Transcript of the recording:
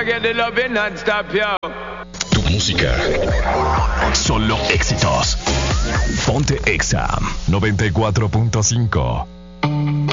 I get the love in non-stop, yo. Tu música. Solo éxitos. Ponte Exa 94.5.